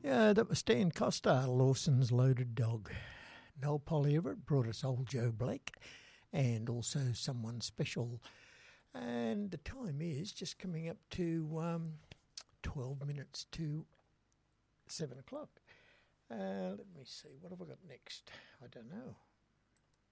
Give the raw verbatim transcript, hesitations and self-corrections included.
Yeah, that was Stan Costa, Lawson's Loaded Dog. Noel Polly-Everett brought us Old Joe Blake and also Someone Special. And the time is just coming up to um, twelve minutes to seven o'clock. Uh, let me see, what have I got next? I don't know.